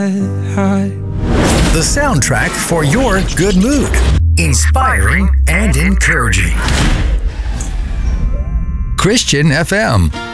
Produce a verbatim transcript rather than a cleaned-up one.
The soundtrack for your good mood. Inspiring and encouraging. Christian F M.